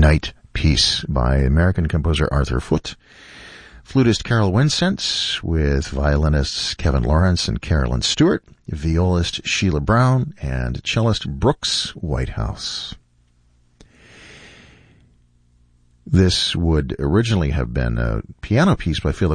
Night piece by American composer Arthur Foote. Flutist Carol Winsent with violinists Kevin Lawrence and Carolyn Stewart, violist Sheila Brown, and cellist Brooks Whitehouse. This would originally have been a piano piece by Philip